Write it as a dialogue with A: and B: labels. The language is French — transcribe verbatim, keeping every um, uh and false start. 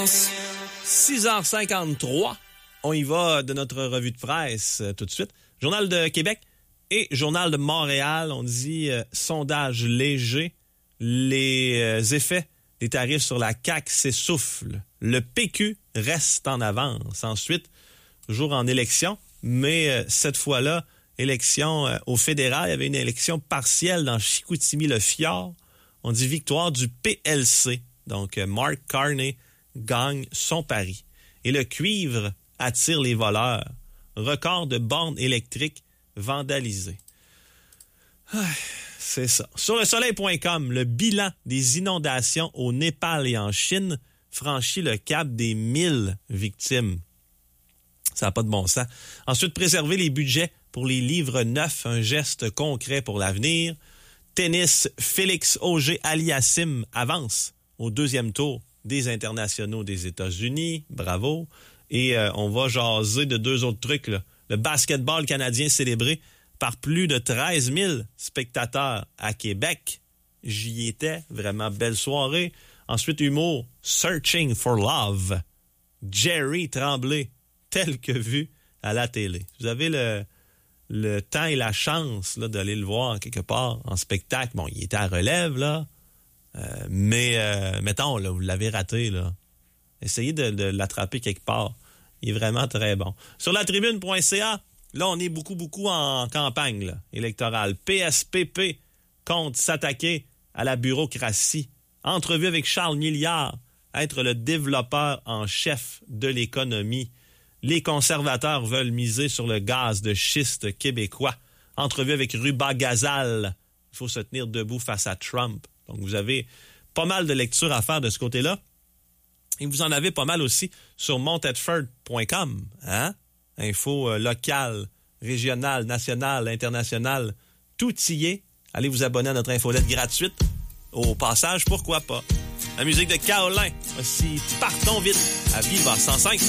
A: six heures cinquante-trois, on y va de notre revue de presse euh, tout de suite. Journal de Québec et Journal de Montréal, on dit euh, sondage léger, les euh, effets des tarifs sur la C A Q s'essoufflent. Le P Q reste en avance. Ensuite, toujours en élection, mais euh, cette fois-là, élection euh, au fédéral, il y avait une élection partielle dans Chicoutimi-le-Fjord. On dit victoire du P L C. Donc, euh, Mark Carney gagne son pari. Et le cuivre attire les voleurs. Record de bornes électriques vandalisées. Ah, c'est ça. Sur le soleil point com, le bilan des inondations au Népal et en Chine franchit le cap des mille victimes. Ça n'a pas de bon sens. Ensuite, préserver les budgets pour les livres neufs, un geste concret pour l'avenir. Tennis, Félix Auger-Aliassime avance au deuxième tour des internationaux des États-Unis. Bravo. Et euh, on va jaser de deux autres trucs, là. Le basketball canadien célébré par plus de treize mille spectateurs à Québec. J'y étais. Vraiment belle soirée. Ensuite, humour. Searching for Love. Jerry Tremblay, tel que vu à la télé. Vous avez le, le temps et la chance là, d'aller le voir quelque part en spectacle. Bon, il était à Relève, là. Euh, mais, euh, mettons, là, vous l'avez raté, là. Essayez de, de l'attraper quelque part. Il est vraiment très bon. Sur la tribune point c a, là, on est beaucoup, beaucoup en campagne là, électorale. P S P P compte s'attaquer à la bureaucratie. Entrevue avec Charles Milliard, être le développeur en chef de l'économie. Les conservateurs veulent miser sur le gaz de schiste québécois. Entrevue avec Ruba Gazal. Il faut se tenir debout face à Trump. Donc, vous avez pas mal de lectures à faire de ce côté-là. Et vous en avez pas mal aussi sur montedford point com. Hein? Info euh, locale, régionale, nationale, internationale. Tout y est. Allez vous abonner à notre infolette gratuite. Au passage, pourquoi pas? La musique de Kaolin. Voici Partons vite à Viva cent cinq.